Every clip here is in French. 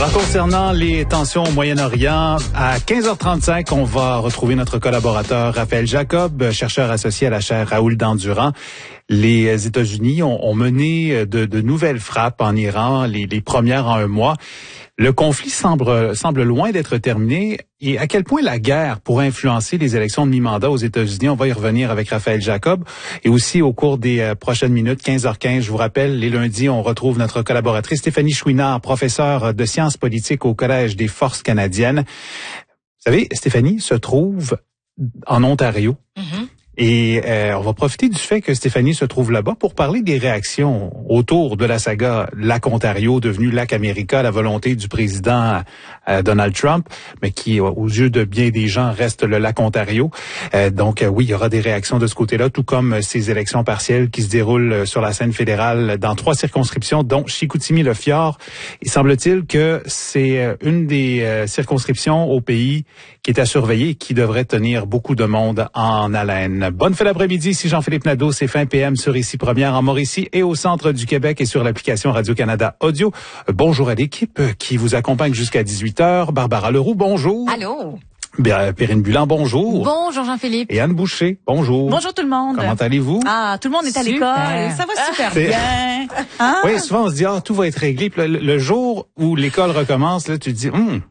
Alors, concernant les tensions au Moyen-Orient, à 15h35, on va retrouver notre collaborateur Raphaël Jacob, chercheur associé à la chaire Raoul Dandurand. Les États-Unis ont mené de nouvelles frappes en Iran, les premières en un mois. Le conflit semble loin d'être terminé. Et à quel point la guerre pourrait influencer les élections de mi-mandat aux États-Unis? On va y revenir avec Raphaël Jacob. Et aussi au cours des prochaines minutes, 15h15, je vous rappelle, les lundis, on retrouve notre collaboratrice Stéphanie Chouinard, professeure de sciences politiques au Collège des Forces canadiennes. Vous savez, Stéphanie se trouve en Ontario. Mm-hmm. Et on va profiter du fait que Stéphanie se trouve là-bas pour parler des réactions autour de la saga Lac-Ontario, devenu Lac-América, à la volonté du président Donald Trump, mais qui, aux yeux de bien des gens, reste le Lac-Ontario. Donc, oui, il y aura des réactions de ce côté-là, tout comme ces élections partielles qui se déroulent sur la scène fédérale dans 3 circonscriptions, dont Chicoutimi-Le-Fjord. Il semble-t-il que c'est une des circonscriptions au pays qui est à surveiller et qui devrait tenir beaucoup de monde en haleine. Bonne fin d'après-midi, ici Jean-Philippe Nadeau, c'est fin PM sur Ici Première en Mauricie et au centre du Québec et sur l'application Radio-Canada Audio. Bonjour à l'équipe qui vous accompagne jusqu'à 18h. Barbara Leroux, bonjour. Allô. Perrine Bulan, bonjour. Bonjour Jean-Philippe. Et Anne Boucher, bonjour. Bonjour tout le monde. Comment allez-vous? Ah, tout le monde est à l'école. Ça va super bien. Hein? Oui, souvent on se dit, tout va être réglé. Puis le jour où l'école recommence, là, tu te dis,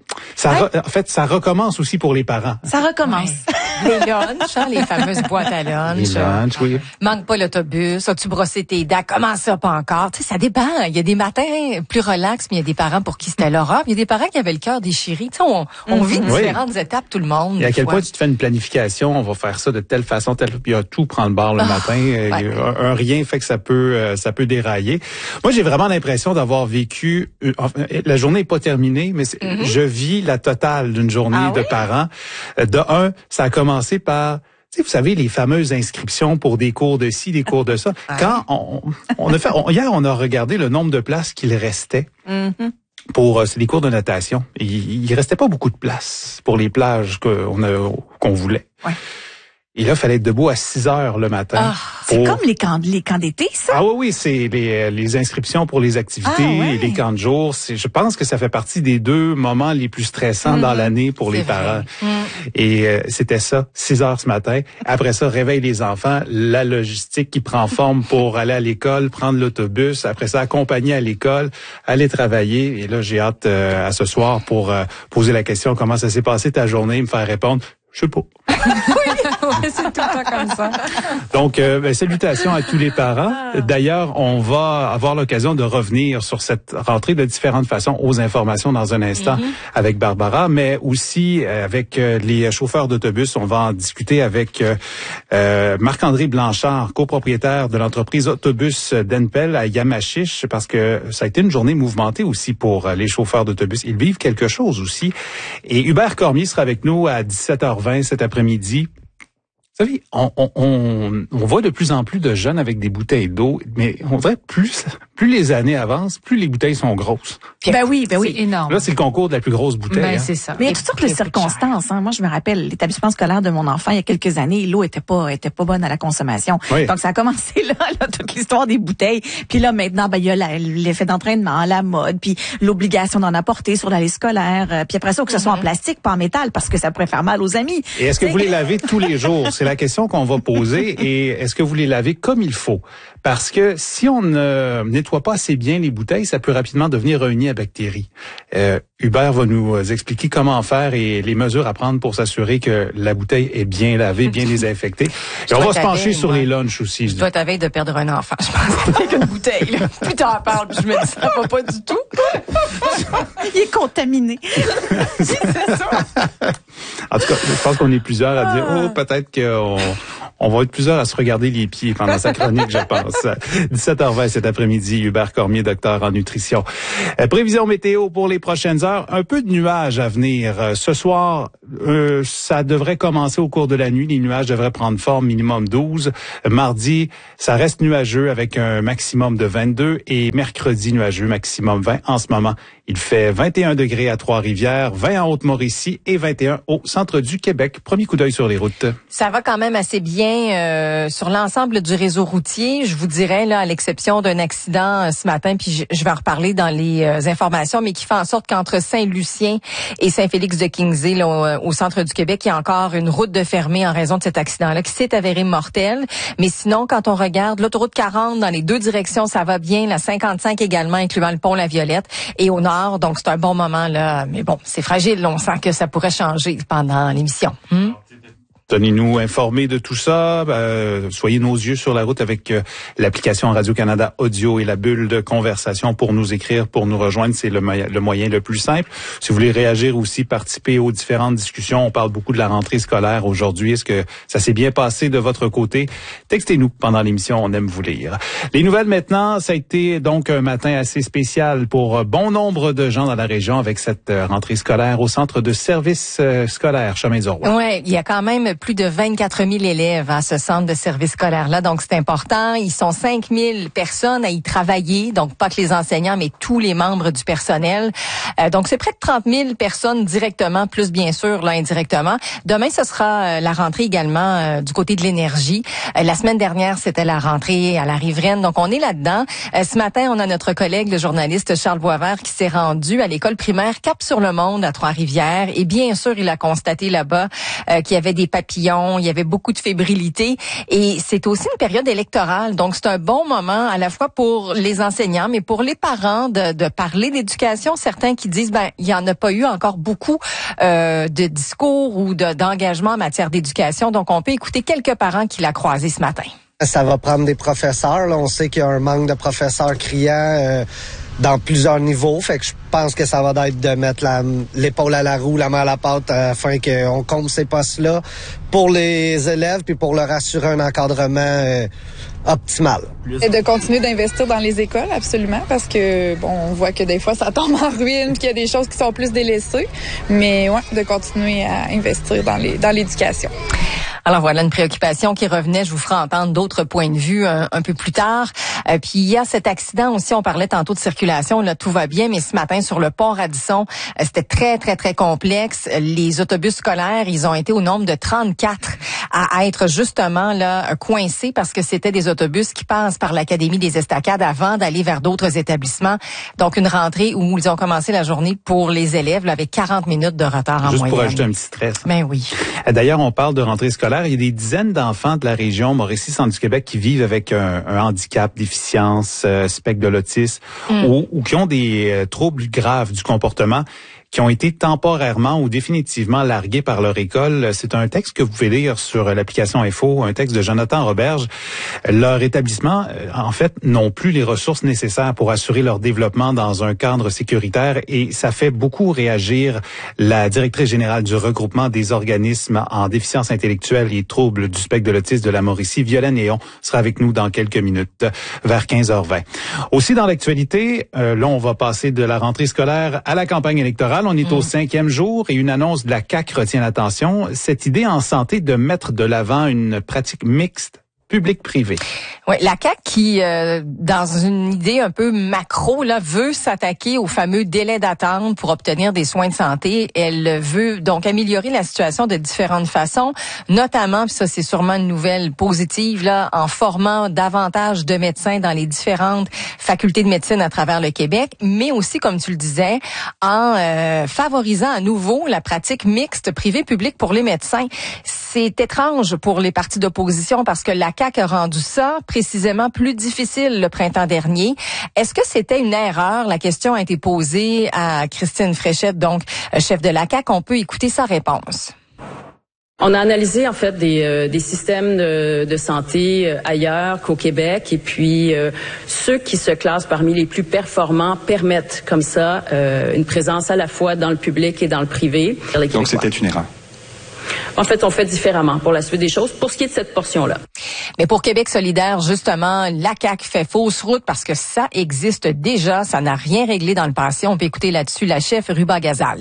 en fait, ça recommence aussi pour les parents. Ça recommence. Ouais. Les lunchs, les fameuses boîtes à lunch. Les lunchs, oui. Manque pas l'autobus. As-tu brossé tes dents? Comment ça, pas encore? Tu sais, ça dépend. Il y a des matins plus relax, mais il y a des parents pour qui c'était l'horreur. Il y a des parents qui avaient le cœur déchiré. Tu sais, on vit différentes étapes, tout le monde. Et à quel point tu te fais une planification, on va faire ça de telle façon, puis tout prend le bord le matin. Un rien fait que ça peut dérailler. Moi, j'ai vraiment l'impression d'avoir vécu, la journée n'est pas terminée, mais je vis la totale d'une journée de parents. De un, ça a commencé par, tu sais, vous savez, les fameuses inscriptions pour des cours de ci, des cours de ça. Quand hier, on a regardé le nombre de places qu'il restait. Pour les cours de natation. Il restait pas beaucoup de place pour les plages qu'on voulait. Ouais. Et là, il fallait être debout à 6 heures le matin. C'est comme les camps d'été, ça? Ah oui, c'est les inscriptions pour les activités et les camps de jour. Je pense que ça fait partie des 2 moments les plus stressants dans l'année pour les parents. Et c'était ça, 6 heures ce matin. Après ça, réveil les enfants, la logistique qui prend forme pour aller à l'école, prendre l'autobus. Après ça, accompagner à l'école, aller travailler. Et là, j'ai hâte à ce soir pour poser la question, comment ça s'est passé ta journée, me faire répondre. Je sais pas. Oui, c'est tout le temps comme ça. Donc, salutations à tous les parents. D'ailleurs, on va avoir l'occasion de revenir sur cette rentrée de différentes façons aux informations dans un instant avec Barbara, mais aussi avec les chauffeurs d'autobus. On va en discuter avec Marc-André Blanchard, copropriétaire de l'entreprise Autobus d'Enpel à Yamachiche, parce que ça a été une journée mouvementée aussi pour les chauffeurs d'autobus. Ils vivent quelque chose aussi. Et Hubert Cormier sera avec nous à 17h20 cet après-midi. Vous savez, on voit de plus en plus de jeunes avec des bouteilles d'eau, mais on dirait plus les années avancent, plus les bouteilles sont grosses. Ben oui. C'est énorme. Là, c'est le concours de la plus grosse bouteille. C'est ça. Mais il y a toutes sortes de circonstances. Moi, je me rappelle l'établissement scolaire de mon enfant il y a quelques années, l'eau était pas bonne à la consommation. Oui. Donc ça a commencé là toute l'histoire des bouteilles. Puis là maintenant, il y a l'effet d'entraînement, la mode, puis l'obligation d'en apporter sur l'allée scolaire. Puis après ça, que ce soit en plastique, pas en métal, parce que ça pourrait faire mal aux amis. Et est-ce que vous les lavez tous les jours? C'est la question qu'on va poser. Et est-ce que vous les lavez comme il faut? Parce que si on ne nettoie pas assez bien les bouteilles, ça peut rapidement devenir un nid à bactéries. Hubert va nous expliquer comment faire et les mesures à prendre pour s'assurer que la bouteille est bien lavée, bien désinfectée. Et on va se pencher sur les lunchs aussi. Je dois t'avouer de perdre un enfant. Je pense avec une bouteille. Là. Plus t'en parles, puis je me dis ça va pas du tout. Il est contaminé. C'est ça. En tout cas, je pense qu'on est plusieurs à dire, peut-être qu'on va être plusieurs à se regarder les pieds pendant sa chronique, je pense. 17h20 cet après-midi, Hubert Cormier, docteur en nutrition. Prévision météo pour les prochaines heures. Un peu de nuages à venir. Ce soir, ça devrait commencer au cours de la nuit. Les nuages devraient prendre forme, minimum 12. Mardi, ça reste nuageux avec un maximum de 22 et mercredi nuageux, maximum 20. En ce moment, il fait 21 degrés à Trois-Rivières, 20 en Haute-Mauricie et 21 au centre du Québec. Premier coup d'œil sur les routes. Ça va quand même assez bien sur l'ensemble du réseau routier. Je vous dirais, là, à l'exception d'un accident ce matin, puis je vais en reparler dans les informations, mais qui fait en sorte qu'entre Saint-Lucien et Saint-Félix-de-Kingsley, là, au centre du Québec, il y a encore une route de fermée en raison de cet accident-là qui s'est avéré mortel. Mais sinon, quand on regarde l'autoroute 40 dans les deux directions, ça va bien. La 55 également, incluant le pont La Violette. Et au nord, donc c'est un bon moment là. Mais bon, c'est fragile. On sent que ça pourrait changer pendant l'émission. Tenez-nous informés de tout ça. Soyez nos yeux sur la route avec l'application Radio-Canada Audio et la bulle de conversation pour nous écrire, pour nous rejoindre. C'est le moyen le plus simple. Si vous voulez réagir aussi, participer aux différentes discussions. On parle beaucoup de la rentrée scolaire aujourd'hui. Est-ce que ça s'est bien passé de votre côté? Textez-nous pendant l'émission. On aime vous lire. Les nouvelles maintenant, ça a été donc un matin assez spécial pour bon nombre de gens dans la région avec cette rentrée scolaire au centre de services scolaires Chemin-du-Roi. Ouais, il y a quand même plus de 24 000 élèves à ce centre de service scolaire-là, donc c'est important. Ils sont 5 000 personnes à y travailler, donc pas que les enseignants, mais tous les membres du personnel. Donc c'est près de 30 000 personnes directement, plus bien sûr là indirectement. Demain, ce sera la rentrée également du côté de l'énergie. La semaine dernière, c'était la rentrée à la Riveraine, donc on est là-dedans. Ce matin, on a notre collègue, le journaliste Charles Boisvert, qui s'est rendu à l'école primaire Cap-sur-le-Monde à Trois-Rivières. Et bien sûr, il a constaté là-bas qu'il y avait des papillons, il y avait beaucoup de fébrilité et c'est aussi une période électorale. Donc, c'est un bon moment à la fois pour les enseignants, mais pour les parents de parler d'éducation. Certains qui disent, il y en a pas eu encore beaucoup de discours ou d'engagement en matière d'éducation. Donc, on peut écouter quelques parents qui l'ont croisé ce matin. Ça va prendre des professeurs. Là, on sait qu'il y a un manque de professeurs criants dans plusieurs niveaux. Fait que je pense que ça va être de mettre l'épaule à la roue, la main à la pâte afin qu'on comble ces postes-là pour les élèves puis pour leur assurer un encadrement optimal. Et de continuer d'investir dans les écoles, absolument, parce que on voit que des fois ça tombe en ruine, qu'il y a des choses qui sont plus délaissées, mais ouais, de continuer à investir dans l'éducation. Alors voilà une préoccupation qui revenait. Je vous ferai entendre d'autres points de vue un peu plus tard. Puis il y a cet accident aussi. On parlait tantôt de circulation. Là, tout va bien, mais ce matin sur le pont Radisson, c'était très très très complexe. Les autobus scolaires, ils ont été au nombre de 34 à être justement là coincés parce que c'était des autobus qui passent par l'Académie des Estacades avant d'aller vers d'autres établissements. Donc une rentrée où ils ont commencé la journée pour les élèves là, avec 40 minutes de retard en moyenne. Juste pour ajouter un petit stress. Ben oui. D'ailleurs, on parle de rentrée scolaire. Il y a des dizaines d'enfants de la région Mauricie-Centre du Québec qui vivent avec un handicap, déficience, spectre de l'autisme ou qui ont des troubles graves du comportement qui ont été temporairement ou définitivement largués par leur école. C'est un texte que vous pouvez lire sur l'application Info, un texte de Jonathan Roberge. Leur établissement, en fait, n'ont plus les ressources nécessaires pour assurer leur développement dans un cadre sécuritaire et ça fait beaucoup réagir la directrice générale du regroupement des organismes en déficience intellectuelle et troubles du spectre de l'autisme de la Mauricie, Violaine Néon, sera avec nous dans quelques minutes, vers 15h20. Aussi dans l'actualité, là, on va passer de la rentrée scolaire à la campagne électorale. On est au 5e jour et une annonce de la CAQ retient l'attention. Cette idée en santé de mettre de l'avant une pratique mixte public-privé. Oui, la CAQ qui, dans une idée un peu macro, là, veut s'attaquer au fameux délai d'attente pour obtenir des soins de santé. Elle veut donc améliorer la situation de différentes façons, notamment, puis ça c'est sûrement une nouvelle positive, là, en formant davantage de médecins dans les différentes facultés de médecine à travers le Québec, mais aussi, comme tu le disais, en favorisant à nouveau la pratique mixte privé-public pour les médecins. C'est étrange pour les partis d'opposition parce que la CAQ a rendu ça précisément plus difficile le printemps dernier. Est-ce que c'était une erreur? La question a été posée à Christine Fréchette, donc chef de la CAQ. On peut écouter sa réponse. On a analysé en fait des systèmes de santé ailleurs qu'au Québec et puis ceux qui se classent parmi les plus performants permettent comme ça une présence à la fois dans le public et dans le privé. Donc c'était une erreur. En fait, on fait différemment pour la suite des choses pour ce qui est de cette portion-là. Mais pour Québec solidaire, justement, la CAQ fait fausse route parce que ça existe déjà, ça n'a rien réglé dans le passé. On peut écouter là-dessus la chef Ruba Gazal.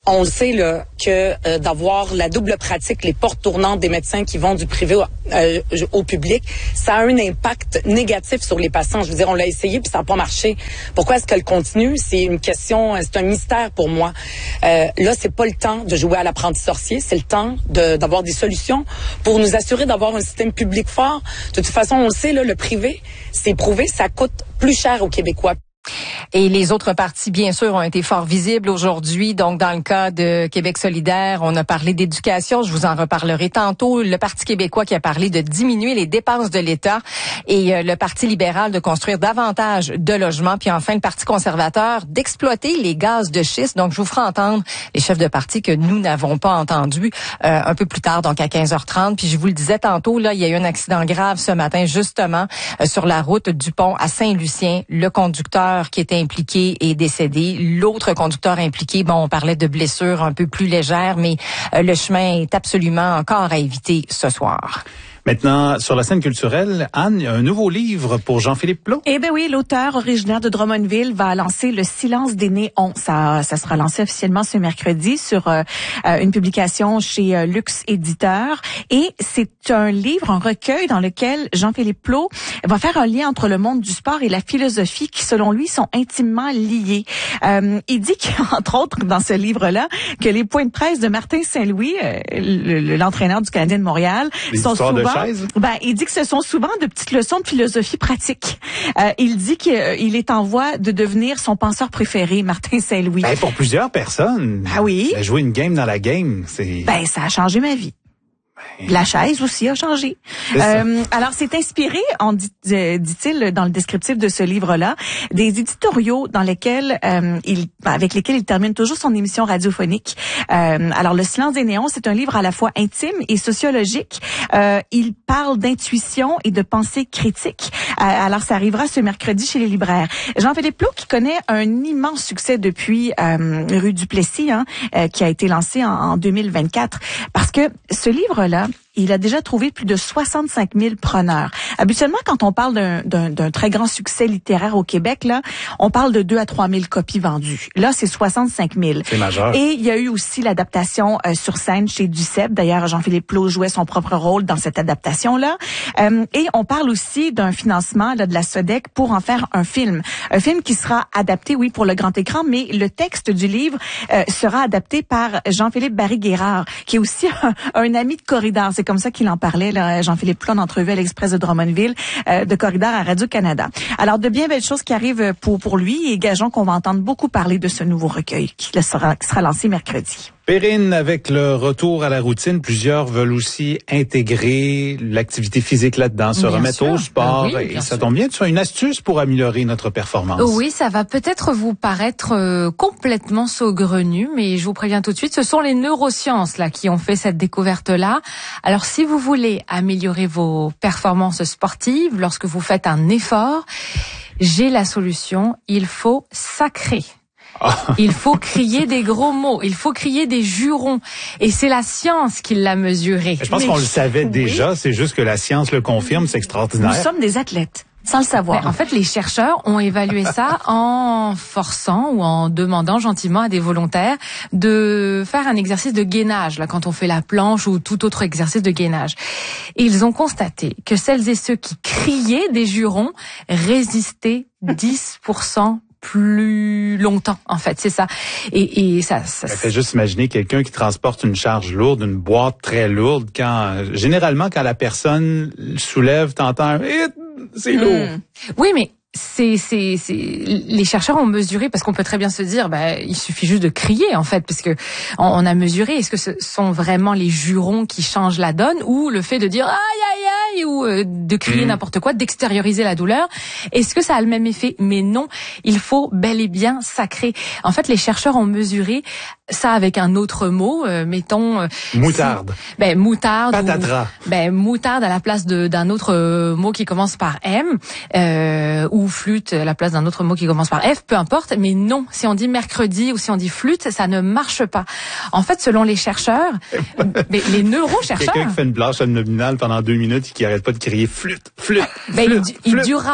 On le sait là que d'avoir la double pratique, les portes tournantes des médecins qui vont du privé au public, ça a un impact négatif sur les patients. Je veux dire, on l'a essayé puis ça n'a pas marché. Pourquoi est-ce qu'elle continue? C'est une question, c'est un mystère pour moi. Là, c'est pas le temps de jouer à l'apprenti sorcier, c'est le temps d'avoir des solutions pour nous assurer d'avoir un système public fort. De toute façon, on le sait, là, le privé, c'est prouvé, ça coûte plus cher aux Québécois. Et les autres partis, bien sûr, ont été fort visibles aujourd'hui. Donc, dans le cas de Québec solidaire, on a parlé d'éducation. Je vous en reparlerai tantôt. Le Parti québécois qui a parlé de diminuer les dépenses de l'État et le Parti libéral de construire davantage de logements. Puis enfin, le Parti conservateur d'exploiter les gaz de schiste. Donc, je vous ferai entendre les chefs de parti que nous n'avons pas entendus un peu plus tard, donc à 15h30. Puis je vous le disais tantôt, là, il y a eu un accident grave ce matin, justement, sur la route du pont à Saint-Lucien. Le conducteur qui était impliqué est décédé. L'autre conducteur impliqué, bon, on parlait de blessures un peu plus légères, mais le chemin est absolument encore à éviter ce soir. Maintenant, sur la scène culturelle, Anne, il y a un nouveau livre pour Jean-Philippe Plot. Eh ben oui, l'auteur originaire de Drummondville va lancer Le silence des néons. Ça sera lancé officiellement ce mercredi sur une publication chez Luxe Éditeur. Et c'est un livre, un recueil dans lequel Jean-Philippe Plot va faire un lien entre le monde du sport et la philosophie qui, selon lui, sont intimement liés. Il dit qu'entre autres, dans ce livre-là, que les points de presse de Martin Saint-Louis, l'entraîneur du Canadien de Montréal, sont souvent... il dit que ce sont souvent de petites leçons de philosophie pratique. Il dit qu'il est en voie de devenir son penseur préféré, Martin Saint-Louis. Pour plusieurs personnes. Ah oui. Jouer une game dans la game, c'est... Ça a changé ma vie. La chaise aussi a changé. Alors, c'est inspiré, dit-il dans le descriptif de ce livre-là, des éditoriaux dans lesquels avec lesquels il termine toujours son émission radiophonique. Alors, Le silence des néons, c'est un livre à la fois intime et sociologique. Il parle d'intuition et de pensée critique. Alors, ça arrivera ce mercredi chez les libraires. Jean-Philippe Plot, qui connaît un immense succès depuis Rue Duplessis, qui a été lancé en 2024, parce que ce livre-là, il a déjà trouvé plus de 65 000 preneurs. Habituellement, quand on parle d'un très grand succès littéraire au Québec, là, on parle de 2 à 3 000 copies vendues. Là, c'est 65 000. C'est majeur. Et il y a eu aussi l'adaptation sur scène chez Duceppe. D'ailleurs, Jean-Philippe Plot jouait son propre rôle dans cette adaptation-là. Et on parle aussi d'un financement de la SODEC pour en faire un film. Un film qui sera adapté, oui, pour le grand écran, mais le texte du livre sera adapté par Jean-Philippe Barry-Guérard, qui est aussi un ami de Corridor. C'est comme ça qu'il en parlait, là, Jean-Philippe Plot, en entrevue à l'Express de Drummondville, de Corridor à Radio-Canada. Alors, de bien belles choses qui arrivent pour lui, et gageons qu'on va entendre beaucoup parler de ce nouveau recueil qui sera lancé mercredi. Perrine, avec le retour à la routine, plusieurs veulent aussi intégrer l'activité physique là-dedans, se remettre au sport. Oui, et ça tombe bien, tu as une astuce pour améliorer notre performance. Oui, ça va peut-être vous paraître complètement saugrenu, mais je vous préviens tout de suite, ce sont les neurosciences là qui ont fait cette découverte-là. Alors, si vous voulez améliorer vos performances sportives lorsque vous faites un effort, j'ai la solution, il faut sacrer. Il faut crier des gros mots, il faut crier des jurons. Et c'est la science qui l'a mesuré. Je pense qu'on le savait déjà, c'est juste que la science le confirme, c'est extraordinaire. Nous sommes des athlètes. Sans le savoir. En fait, les chercheurs ont évalué ça en forçant ou en demandant gentiment à des volontaires de faire un exercice de gainage, là, quand on fait la planche ou tout autre exercice de gainage. Et ils ont constaté que celles et ceux qui criaient des jurons résistaient 10% plus longtemps, en fait, c'est ça. Et ça fait juste imaginer quelqu'un qui transporte une charge lourde, une boîte très lourde, généralement, quand la personne soulève, t'entends c'est lourd. Oui, mais les chercheurs ont mesuré, parce qu'on peut très bien se dire, il suffit juste de crier, en fait, parce que on a mesuré, est-ce que ce sont vraiment les jurons qui changent la donne, ou le fait de dire aïe aïe aïe, ou de crier n'importe quoi, d'extérioriser la douleur, est-ce que ça a le même effet? Mais non, il faut bel et bien sacrer. En fait, les chercheurs ont mesuré ça avec un autre mot, mettons moutarde. Moutarde. Patatras. Moutarde à la place d'un autre mot qui commence par M, ou flûte à la place d'un autre mot qui commence par F, peu importe, mais non, si on dit mercredi ou si on dit flûte, ça ne marche pas. En fait, selon les chercheurs, les neurochercheurs... Quelqu'un qui fait une planche abdominale pendant 2 minutes et qui arrête pas de crier flûte, flûte, il durera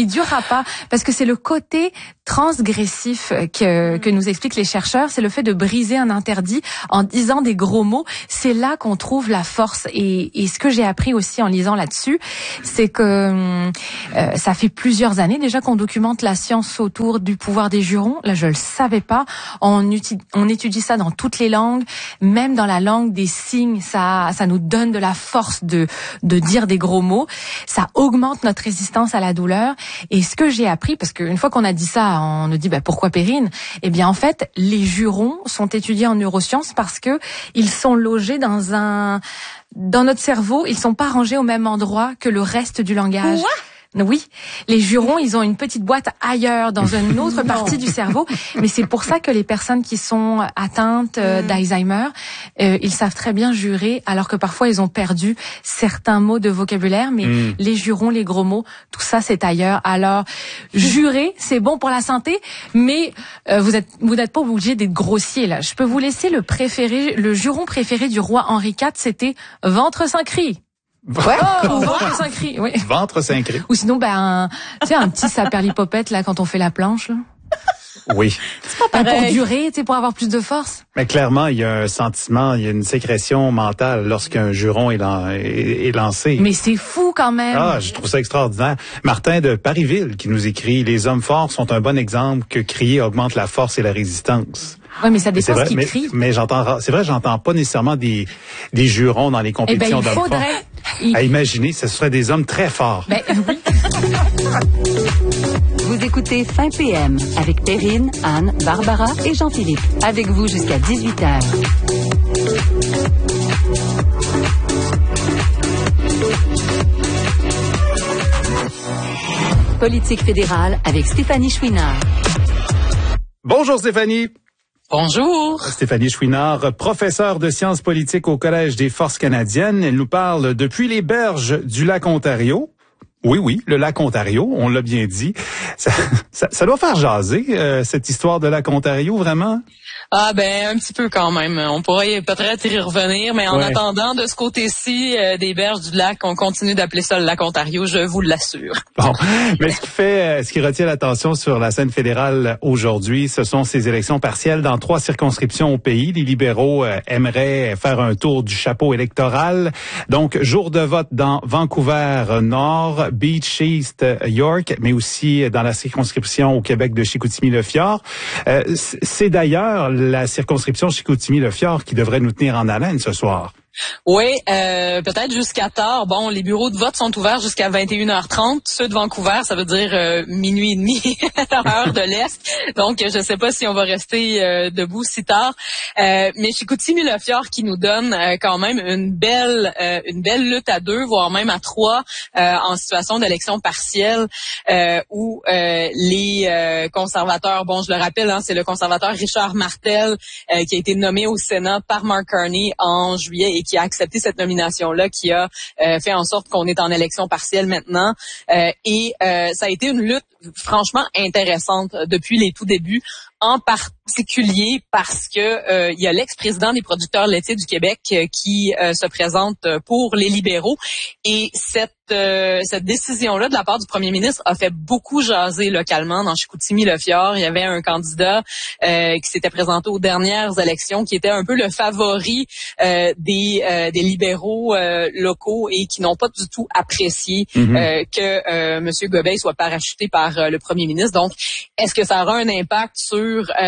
pas, parce que c'est le côté transgressif que nous expliquent les chercheurs, c'est le fait de briser briser un interdit en disant des gros mots. C'est là qu'on trouve la force. Et ce que j'ai appris aussi en lisant là-dessus, c'est que ça fait plusieurs années déjà qu'on documente la science autour du pouvoir des jurons. Là, je le savais pas. On étudie ça dans toutes les langues, même dans la langue des signes. Ça nous donne de la force de dire des gros mots. Ça augmente notre résistance à la douleur. Et ce que j'ai appris, parce qu'une fois qu'on a dit ça, on nous dit pourquoi Perrine ? Eh bien, en fait, les jurons sont étudiés en neurosciences parce que ils sont logés dans notre cerveau. Ils sont pas rangés au même endroit que le reste du langage. Quoi ? Oui, les jurons, ils ont une petite boîte ailleurs, dans une autre partie du cerveau. Mais c'est pour ça que les personnes qui sont atteintes d'Alzheimer, ils savent très bien jurer, alors que parfois ils ont perdu certains mots de vocabulaire. Mais les jurons, les gros mots, tout ça, c'est ailleurs. Alors, jurer, c'est bon pour la santé, mais vous n'êtes pas obligé d'être grossier là. Je peux vous laisser le juron préféré du roi Henri IV, c'était ventre saint cri. Ouais. Ventre saint cri, oui. Ventre saint cri. Ou sinon, un petit saperlipopette, là, quand on fait la planche, là. Oui. C'est pas pareil. Pour durer, pour avoir plus de force. Mais clairement, il y a un sentiment, il y a une sécrétion mentale lorsqu'un juron est lancé. Mais c'est fou quand même. Ah, je trouve ça extraordinaire. Martin de Parisville qui nous écrit: les hommes forts sont un bon exemple que crier augmente la force et la résistance. Oui, mais ça dépend ce qu'ils crient. Mais j'entends pas nécessairement des jurons dans les compétitions d'hommes forts. À imaginer, ce seraient des hommes très forts. Oui. Vous écoutez Fin PM avec Perrine, Anne, Barbara et Jean-Philippe. Avec vous jusqu'à 18h. Politique fédérale avec Stéphanie Chouinard. Bonjour Stéphanie. Bonjour. Stéphanie Chouinard, professeure de sciences politiques au Collège des Forces canadiennes. Elle nous parle depuis les berges du lac Ontario. Oui, le lac Ontario, on l'a bien dit. Ça doit faire jaser, cette histoire de lac Ontario, vraiment? Ah un petit peu quand même. On pourrait peut-être y revenir, mais en attendant, de ce côté-ci des berges du lac, on continue d'appeler ça le lac Ontario, je vous l'assure. Bon, mais ce qui retient l'attention sur la scène fédérale aujourd'hui, ce sont ces élections partielles dans 3 circonscriptions au pays. Les libéraux aimeraient faire un tour du chapeau électoral. Donc, jour de vote dans Vancouver-Nord, Beach East, York, mais aussi dans la circonscription au Québec de Chicoutimi-Le-Fjord. C'est d'ailleurs la circonscription Chicoutimi-Le-Fjord qui devrait nous tenir en haleine ce soir. Oui, peut-être jusqu'à tard. Bon, les bureaux de vote sont ouverts jusqu'à 21h30. Ceux de Vancouver, ça veut dire minuit et demi, heure de l'Est. Donc, je ne sais pas si on va rester debout si tard. Mais Chicoutimi-Le-Fjord qui nous donne quand même une belle lutte à 2, voire même à 3 en situation d'élection partielle où les conservateurs, je le rappelle, c'est le conservateur Richard Martel qui a été nommé au Sénat par Mark Carney en juillet et qui a accepté cette nomination-là, qui a fait en sorte qu'on est en élection partielle maintenant. Et ça a été une lutte franchement intéressante depuis les tout débuts, en particulier parce que il y a l'ex-président des producteurs laitiers du Québec qui se présente pour les libéraux. Et cette décision-là de la part du premier ministre a fait beaucoup jaser localement dans Chicoutimi-Le-Fjord. Il y avait un candidat qui s'était présenté aux dernières élections, qui était un peu le favori des libéraux locaux et qui n'ont pas du tout apprécié que M. Gobeil soit parachuté par le premier ministre. Donc, est-ce que ça aura un impact sur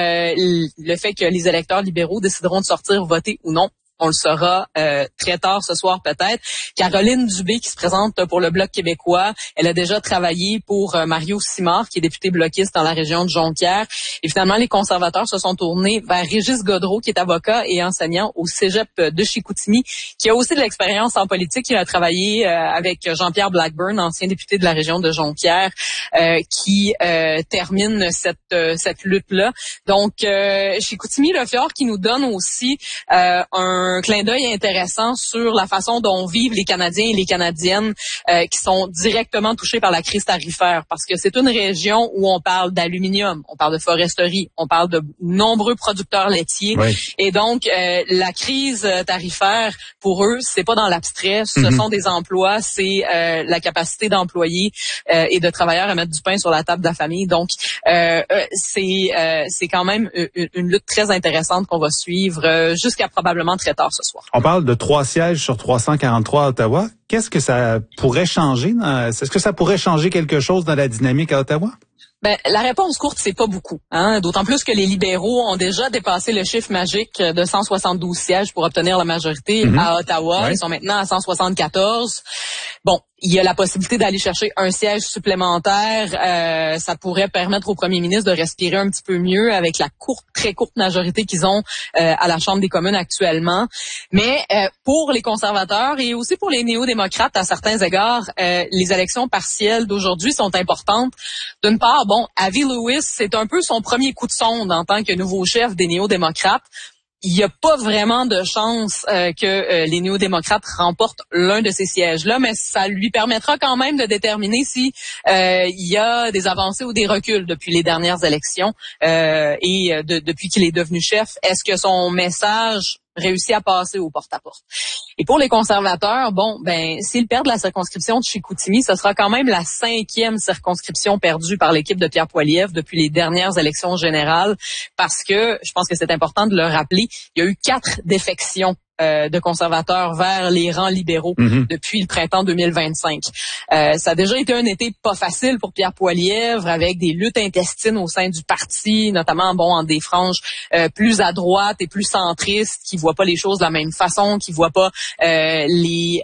le fait que les électeurs libéraux décideront de sortir voter ou non? On le saura très tard ce soir peut-être. Caroline Dubé qui se présente pour le Bloc québécois. Elle a déjà travaillé pour Mario Simard, qui est député bloquiste dans la région de Jonquière. Et finalement, les conservateurs se sont tournés vers Régis Godreau, qui est avocat et enseignant au Cégep de Chicoutimi, qui a aussi de l'expérience en politique. Il a travaillé avec Jean-Pierre Blackburn, ancien député de la région de Jonquière, qui termine cette lutte-là. Donc, Chicoutimi-Le-Fjord qui nous donne aussi un un clin d'œil intéressant sur la façon dont vivent les Canadiens et les Canadiennes qui sont directement touchés par la crise tarifaire, parce que c'est une région où on parle d'aluminium, on parle de foresterie, on parle de nombreux producteurs laitiers, et donc la crise tarifaire pour eux, c'est pas dans l'abstrait, ce sont des emplois, c'est la capacité d'employer et de travailleurs à mettre du pain sur la table de la famille. Donc c'est quand même une lutte très intéressante qu'on va suivre jusqu'à probablement très tard ce soir. On parle de 3 sièges sur 343 à Ottawa. Qu'est-ce que ça pourrait changer? Est-ce que ça pourrait changer quelque chose dans la dynamique à Ottawa? Ben, la réponse courte, c'est pas beaucoup. D'autant plus que les libéraux ont déjà dépassé le chiffre magique de 172 sièges pour obtenir la majorité à Ottawa. Ils sont maintenant à 174. Bon, il y a la possibilité d'aller chercher un siège supplémentaire. Ça pourrait permettre au premier ministre de respirer un petit peu mieux avec la très courte majorité qu'ils ont à la Chambre des communes actuellement. Mais pour les conservateurs et aussi pour les néo-démocrates à certains égards, les élections partielles d'aujourd'hui sont importantes. D'une part, Avi Lewis, c'est un peu son premier coup de sonde en tant que nouveau chef des néo-démocrates. Il n'y a pas vraiment de chance que les néo-démocrates remportent l'un de ces sièges-là, mais ça lui permettra quand même de déterminer si il y a des avancées ou des reculs depuis les dernières élections et depuis qu'il est devenu chef. Est-ce que son message réussit à passer au porte-à-porte? Et pour les conservateurs, s'ils perdent la circonscription de Chicoutimi, ce sera quand même la 5e circonscription perdue par l'équipe de Pierre Poilievre depuis les dernières élections générales, parce que, je pense que c'est important de le rappeler, il y a eu 4 défections de conservateurs vers les rangs libéraux depuis le printemps 2025. Ça a déjà été un été pas facile pour Pierre Poilievre, avec des luttes intestines au sein du parti, notamment en des franges plus à droite et plus centristes, qui voient pas les choses de la même façon, qui voient pas les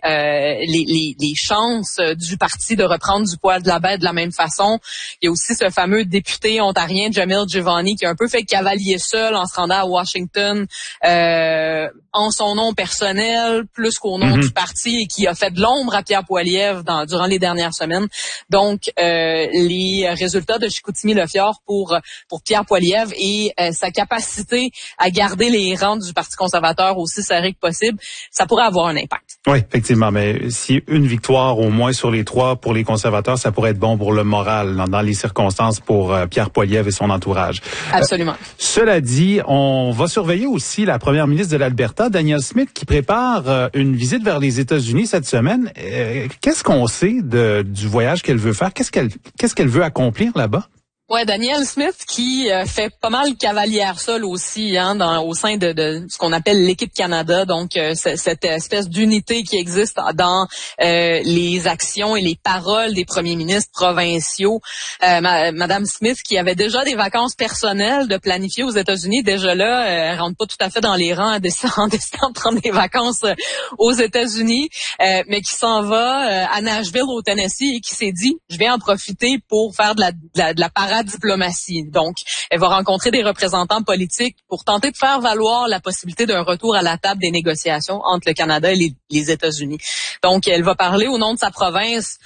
chances du parti de reprendre du poil de la bête de la même façon. Il y a aussi ce fameux député ontarien Jamil Giovanni qui a un peu fait cavalier seul en se rendant à Washington en son nom personnel plus qu'au nom du parti, et qui a fait de l'ombre à Pierre Poilievre durant les dernières semaines. Donc, les résultats de Chicoutimi-Le-Fjord pour Pierre Poilievre et sa capacité à garder les rangs du Parti conservateur aussi serrés que possible, ça pourrait avoir un impact. Oui, effectivement, mais si une victoire au moins sur les 3 pour les conservateurs, ça pourrait être bon pour le moral dans les circonstances pour Pierre Poilievre et son entourage. Absolument. Cela dit, on va surveiller aussi la première ministre de l'Alberta, Danielle Smith, qui prépare une visite vers les États-Unis cette semaine. Qu'est-ce qu'on sait du voyage qu'elle veut faire? Qu'est-ce qu'elle veut accomplir là-bas? Ouais, Danielle Smith qui fait pas mal cavalière seule aussi au sein de ce qu'on appelle l'équipe Canada, donc cette espèce d'unité qui existe dans les actions et les paroles des premiers ministres provinciaux. Madame Smith qui avait déjà des vacances personnelles de planifier aux États-Unis, déjà là, elle rentre pas tout à fait dans les rangs en décidant de prendre des vacances aux États-Unis, mais qui s'en va à Nashville au Tennessee et qui s'est dit, je vais en profiter pour faire de la paradiplomatie. Donc, elle va rencontrer des représentants politiques pour tenter de faire valoir la possibilité d'un retour à la table des négociations entre le Canada et les États-Unis. Donc, elle va parler au nom de sa province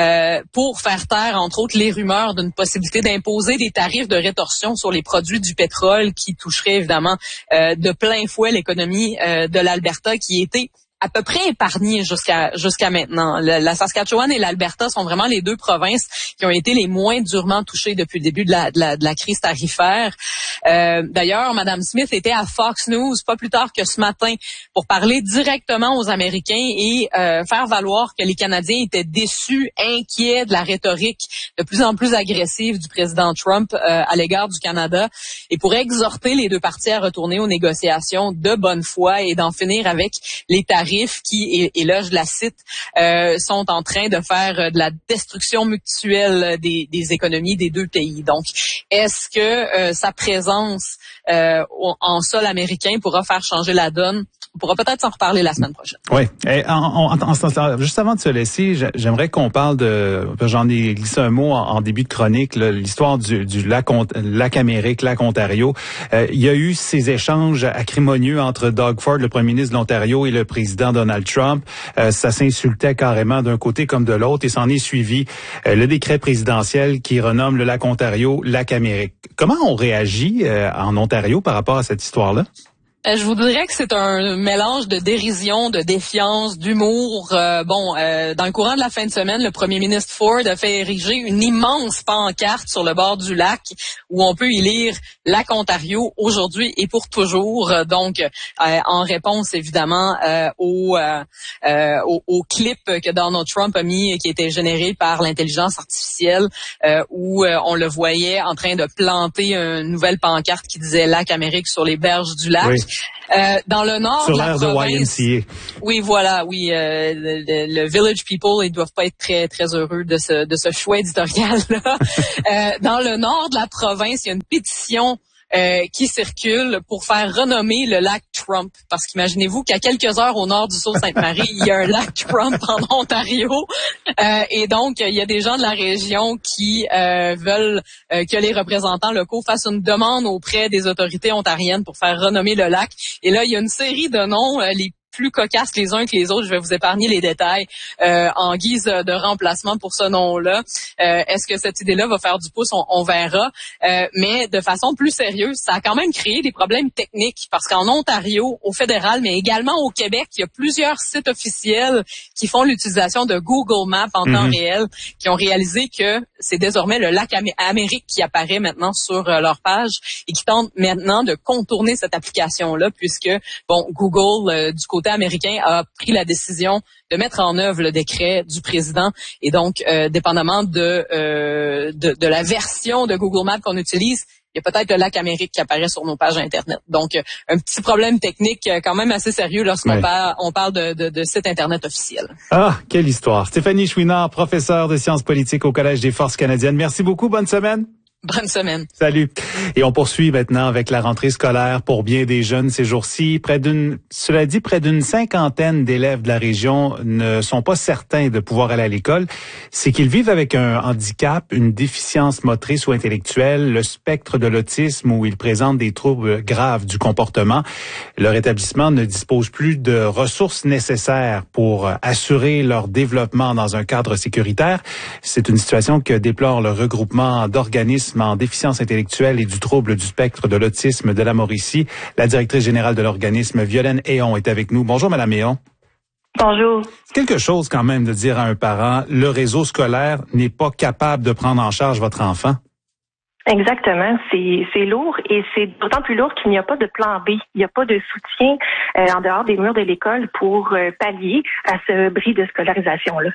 pour faire taire, entre autres, les rumeurs d'une possibilité d'imposer des tarifs de rétorsion sur les produits du pétrole qui toucheraient évidemment de plein fouet l'économie de l'Alberta, qui était à peu près épargnée jusqu'à maintenant. La Saskatchewan et l'Alberta sont vraiment les 2 provinces qui ont été les moins durement touchées depuis le début de la crise tarifaire. D'ailleurs, Madame Smith était à Fox News pas plus tard que ce matin pour parler directement aux Américains et faire valoir que les Canadiens étaient déçus, inquiets de la rhétorique de plus en plus agressive du président Trump à l'égard du Canada, et pour exhorter les 2 parties à retourner aux négociations de bonne foi et d'en finir avec les tarifs qui, et là je la cite, sont en train de faire de la destruction mutuelle des économies des 2 pays. Donc, est-ce que sa présence en sol américain pourra faire changer la donne? On pourra peut-être s'en reparler la semaine prochaine. Oui. Juste avant de se laisser, j'aimerais qu'on parle j'en ai glissé un mot en début de chronique, l'histoire du lac Amérique, lac Ontario. Il y a eu ces échanges acrimonieux entre Doug Ford, le premier ministre de l'Ontario, et le président Donald Trump. Ça s'insultait carrément d'un côté comme de l'autre, et s'en est suivi le décret présidentiel qui renomme le lac Ontario lac Amérique. Comment on réagit en Ontario par rapport à cette histoire-là? Je vous dirais que c'est un mélange de dérision, de défiance, d'humour. Dans le courant de la fin de semaine, le premier ministre Ford a fait ériger une immense pancarte sur le bord du lac où on peut y lire « Lac Ontario, aujourd'hui et pour toujours ». Donc, en réponse évidemment au clip que Donald Trump a mis, qui était généré par l'intelligence artificielle, où on le voyait en train de planter une nouvelle pancarte qui disait « Lac Amérique » sur les berges du lac. Oui. Dans le nord sur de la l'air province, de YMCA. Oui, voilà, oui. Le Village People, ils doivent pas être très très heureux de ce choix éditorial-là. Dans le nord de la province, il y a une pétition qui circule pour faire renommer le lac Trump. Parce qu'imaginez-vous qu'à quelques heures au nord du Sault-Sainte-Marie, il y a un lac Trump en Ontario. Et donc, il y a des gens de la région qui veulent que les représentants locaux fassent une demande auprès des autorités ontariennes pour faire renommer le lac. Et là, il y a une série de noms, les plus cocasses les uns que les autres. Je vais vous épargner les détails en guise de remplacement pour ce nom-là. Est-ce que cette idée-là va faire du pouce? On verra. Mais de façon plus sérieuse, ça a quand même créé des problèmes techniques parce qu'en Ontario, au fédéral, mais également au Québec, il y a plusieurs sites officiels qui font l'utilisation de Google Maps en temps réel, qui ont réalisé que c'est désormais le lac Amérique qui apparaît maintenant sur leur page et qui tentent maintenant de contourner cette application-là puisque, Google, du côté américain, a pris la décision de mettre en œuvre le décret du président et donc, dépendamment de la version de Google Maps qu'on utilise, il y a peut-être le lac Amérique qui apparaît sur nos pages Internet. Donc, un petit problème technique quand même assez sérieux lorsqu'on parle de site Internet officiel. Ah, quelle histoire. Stéphanie Chouinard, professeure de sciences politiques au Collège des Forces canadiennes. Merci beaucoup. Bonne semaine. Bonne semaine. Salut. Et on poursuit maintenant avec la rentrée scolaire pour bien des jeunes ces jours-ci. Près d'une cinquantaine d'élèves de la région ne sont pas certains de pouvoir aller à l'école. C'est qu'ils vivent avec un handicap, une déficience motrice ou intellectuelle, le spectre de l'autisme où ils présentent des troubles graves du comportement. Leur établissement ne dispose plus de ressources nécessaires pour assurer leur développement dans un cadre sécuritaire. C'est une situation que déplore le regroupement d'organismes en déficience intellectuelle et du trouble du spectre de l'autisme de la Mauricie. La directrice générale de l'organisme, Violaine Héon, est avec nous. Bonjour, Madame Héon. Bonjour. C'est quelque chose quand même de dire à un parent, le réseau scolaire n'est pas capable de prendre en charge votre enfant. Exactement, c'est lourd et c'est d'autant plus lourd qu'il n'y a pas de plan B. Il n'y a pas de soutien en dehors des murs de l'école pour pallier à ce bris de scolarisation-là.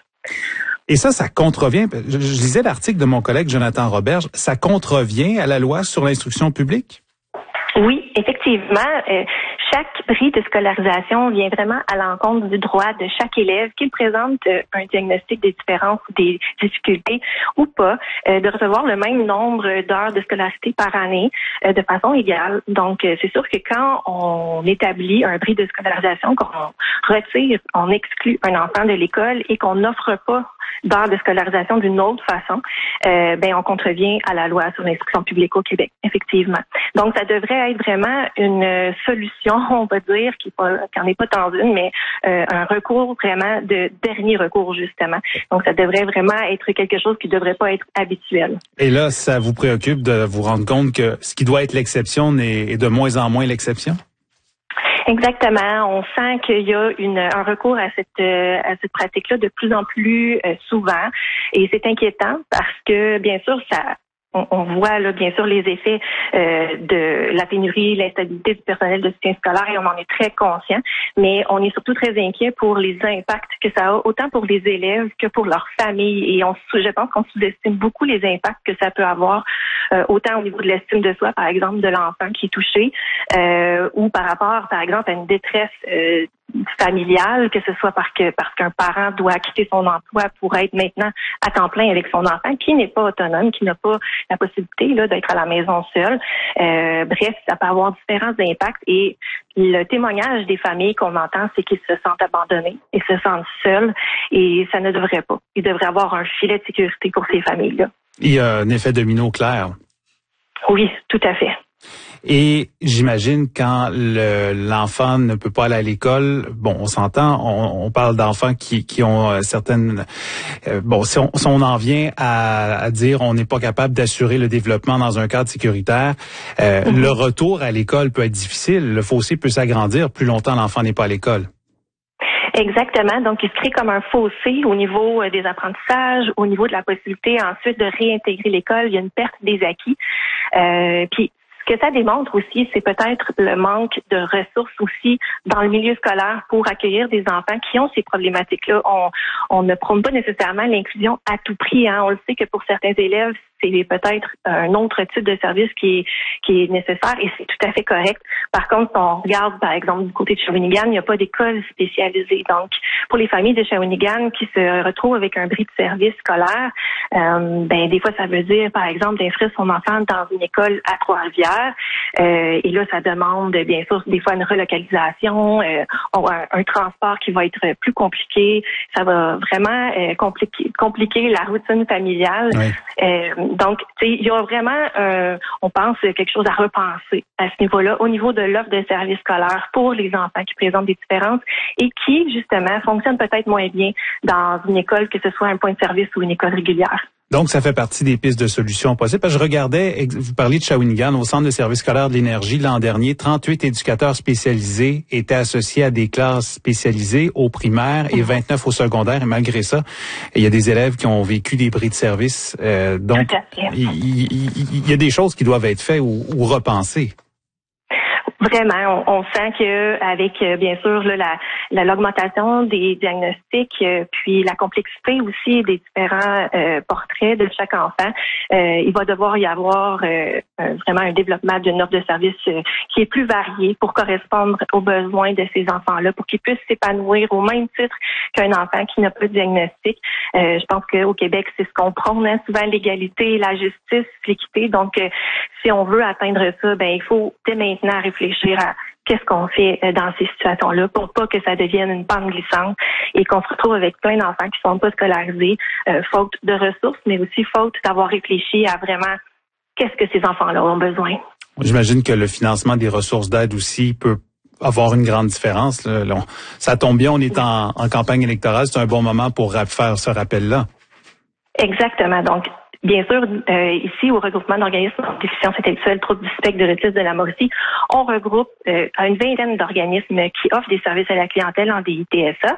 Et ça contrevient, je lisais l'article de mon collègue Jonathan Roberge, ça contrevient à la loi sur l'instruction publique? Oui, effectivement. Chaque bris de scolarisation vient vraiment à l'encontre du droit de chaque élève qu'il présente un diagnostic des différences ou des difficultés ou pas, de recevoir le même nombre d'heures de scolarité par année de façon égale. Donc, c'est sûr que quand on établit un bris de scolarisation, qu'on retire, on exclut un enfant de l'école et qu'on n'offre pas d'heures de scolarisation d'une autre façon, on contrevient à la loi sur l'instruction publique au Québec, effectivement. Donc, ça devrait être vraiment une solution, on va dire, qui n'en est pas tant une, mais un recours vraiment de dernier recours, justement. Donc, ça devrait vraiment être quelque chose qui ne devrait pas être habituel. Et là, ça vous préoccupe de vous rendre compte que ce qui doit être l'exception est de moins en moins l'exception? Exactement. On sent qu'il y a un recours à cette pratique-là de plus en plus souvent. Et c'est inquiétant parce que, bien sûr, on voit là bien sûr les effets de la pénurie, l'instabilité du personnel de soutien scolaire et on en est très conscient, mais on est surtout très inquiet pour les impacts que ça a autant pour les élèves que pour leurs familles et je pense qu'on sous-estime beaucoup les impacts que ça peut avoir autant au niveau de l'estime de soi, par exemple, de l'enfant qui est touché ou par rapport, par exemple, à une détresse familiale, que ce soit parce qu'un parent doit quitter son emploi pour être maintenant à temps plein avec son enfant, qui n'est pas autonome, qui n'a pas la possibilité là d'être à la maison seule. Bref, ça peut avoir différents impacts et le témoignage des familles qu'on entend, c'est qu'ils se sentent abandonnés et se sentent seuls et ça ne devrait pas. Il devrait avoir un filet de sécurité pour ces familles-là. Il y a un effet domino clair. Oui, tout à fait. Et j'imagine quand l'enfant ne peut pas aller à l'école, bon, on s'entend, on parle d'enfants qui ont certaines... si on en vient à dire on n'est pas capable d'assurer le développement dans un cadre sécuritaire, le retour à l'école peut être difficile. Le fossé peut s'agrandir plus longtemps l'enfant n'est pas à l'école. Exactement. Donc, il se crée comme un fossé au niveau des apprentissages, au niveau de la possibilité ensuite de réintégrer l'école. Il y a une perte des acquis. Puis, ce que ça démontre aussi, c'est peut-être le manque de ressources aussi dans le milieu scolaire pour accueillir des enfants qui ont ces problématiques-là. On ne prône pas nécessairement l'inclusion à tout prix. On le sait que pour certains élèves, c'est peut-être un autre type de service qui est nécessaire et c'est tout à fait correct. Par contre, si on regarde, par exemple, du côté de Shawinigan, il n'y a pas d'école spécialisée. Donc, pour les familles de Shawinigan qui se retrouvent avec un bris de service scolaire, des fois, ça veut dire, par exemple, d'inscrire son enfant dans une école à Trois-Rivières. Et là, ça demande, bien sûr, des fois une relocalisation, un transport qui va être plus compliqué. Ça va vraiment compliquer la routine familiale. Oui. Donc, tu sais, il y a vraiment, on pense, quelque chose à repenser à ce niveau-là, au niveau de l'offre de services scolaires pour les enfants qui présentent des différences et qui, justement, fonctionnent peut-être moins bien dans une école, que ce soit un point de service ou une école régulière. Donc, ça fait partie des pistes de solutions possibles. Parce que je regardais, vous parliez de Shawinigan, au Centre de services scolaires de l'énergie, l'an dernier, 38 éducateurs spécialisés étaient associés à des classes spécialisées au primaire et 29 au secondaire. Et malgré ça, il y a des élèves qui ont vécu des bris de service. Donc, il y a des choses qui doivent être faites ou repensées. Vraiment, on sent que avec bien sûr l'augmentation des diagnostics, puis la complexité aussi des différents portraits de chaque enfant, il va devoir y avoir vraiment un développement d'une offre de service qui est plus variée pour correspondre aux besoins de ces enfants-là, pour qu'ils puissent s'épanouir au même titre qu'un enfant qui n'a pas de diagnostic. Je pense qu'au Québec, c'est ce qu'on prône, souvent l'égalité, la justice, l'équité. Donc, si on veut atteindre ça, il faut dès maintenant réfléchir à qu'est-ce qu'on fait dans ces situations-là pour pas que ça devienne une pente glissante et qu'on se retrouve avec plein d'enfants qui sont pas scolarisés, faute de ressources, mais aussi faute d'avoir réfléchi à vraiment qu'est-ce que ces enfants-là ont besoin. J'imagine que le financement des ressources d'aide aussi peut avoir une grande différence. Ça tombe bien, on est en campagne électorale, c'est un bon moment pour faire ce rappel-là. Exactement. Donc, bien sûr, ici, au regroupement d'organismes en déficience intellectuelle, troubles du spectre de l'autisme de la Mauricie, on regroupe une vingtaine d'organismes qui offrent des services à la clientèle en DITSA.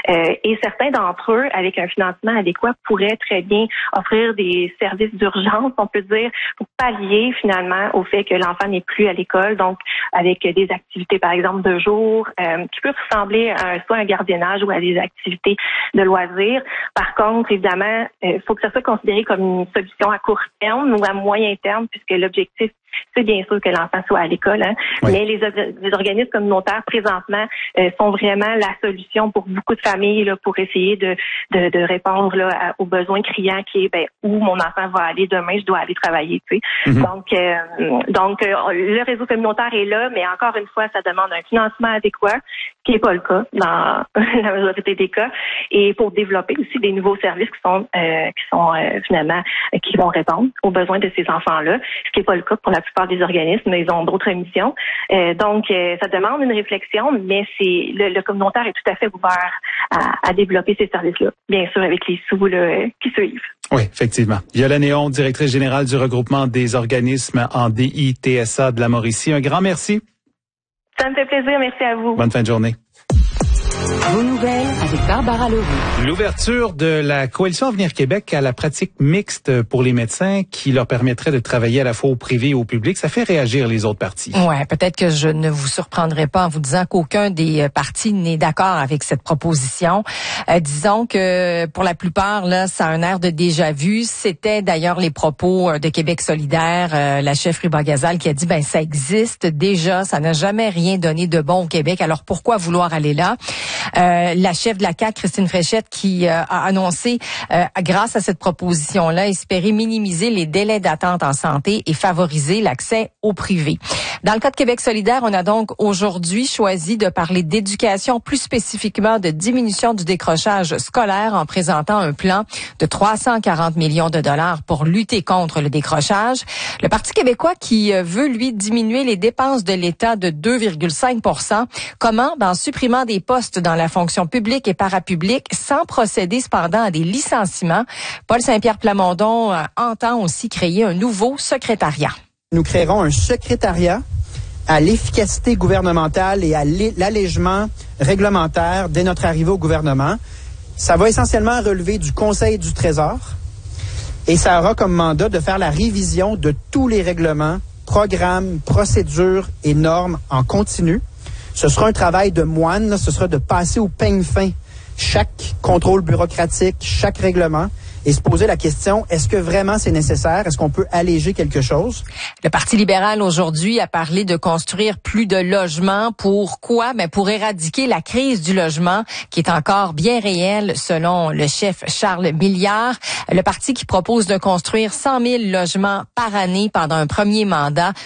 Et certains d'entre eux, avec un financement adéquat, pourraient très bien offrir des services d'urgence, on peut dire, pour pallier finalement au fait que l'enfant n'est plus à l'école, donc avec des activités, par exemple, de jour, qui peuvent ressembler à soit un gardiennage ou à des activités de loisirs. Par contre, évidemment, il faut que ça soit considéré comme une solution à court terme ou à moyen terme, puisque l'objectif, c'est bien sûr que l'enfant soit à l'école, oui. Mais les organismes communautaires présentement sont vraiment la solution pour beaucoup de familles là, pour essayer de répondre là, aux besoins criants qui est où mon enfant va aller demain, je dois aller travailler. Tu sais. Mm-hmm. Donc le réseau communautaire est là, mais encore une fois, ça demande un financement adéquat, qui n'est pas le cas dans la majorité des cas, et pour développer aussi des nouveaux services qui sont finalement qui vont répondre aux besoins de ces enfants-là, ce qui n'est pas le cas pour la plupart des organismes, ils ont d'autres missions. Donc, ça demande une réflexion, mais le communautaire est tout à fait ouvert à développer ces services-là, bien sûr avec les sous qui suivent. Oui, effectivement. Viola Néon, directrice générale du regroupement des organismes en DITSA de la Mauricie. Un grand merci. Ça me fait plaisir. Merci à vous. Bonne fin de journée. Vos nouvelles avec Barbara Leroux. L'ouverture de la Coalition Avenir Québec à la pratique mixte pour les médecins qui leur permettrait de travailler à la fois au privé et au public, ça fait réagir les autres partis. Ouais, peut-être que je ne vous surprendrai pas en vous disant qu'aucun des partis n'est d'accord avec cette proposition. Disons que pour la plupart, là, ça a un air de déjà-vu. C'était d'ailleurs les propos de Québec solidaire, la chef Ruba Gazal qui a dit, ça existe déjà, ça n'a jamais rien donné de bon au Québec, alors pourquoi vouloir aller là? La chef de la CAQ, Christine Fréchette, qui a annoncé, grâce à cette proposition-là, espérer minimiser les délais d'attente en santé et favoriser l'accès au privé. Dans le cas de Québec solidaire, on a donc aujourd'hui choisi de parler d'éducation, plus spécifiquement de diminution du décrochage scolaire en présentant un plan de 340 millions de dollars pour lutter contre le décrochage. Le Parti québécois qui veut, lui, diminuer les dépenses de l'État de 2,5 %. Comment? En supprimant des postes dans la fonction publique et parapublique sans procéder cependant à des licenciements. Paul Saint-Pierre Plamondon entend aussi créer un nouveau secrétariat. Nous créerons un secrétariat à l'efficacité gouvernementale et à l'allègement réglementaire dès notre arrivée au gouvernement. Ça va essentiellement relever du Conseil du Trésor et ça aura comme mandat de faire la révision de tous les règlements, programmes, procédures et normes en continu. Ce sera un travail de moine, ce sera de passer au peigne fin chaque contrôle bureaucratique, chaque règlement et se poser la question, est-ce que vraiment c'est nécessaire? Est-ce qu'on peut alléger quelque chose? Le Parti libéral aujourd'hui a parlé de construire plus de logements. Pourquoi? Pour éradiquer la crise du logement qui est encore bien réelle selon le chef Charles Milliard. Le parti qui propose de construire 100 000 logements par année pendant un premier mandat.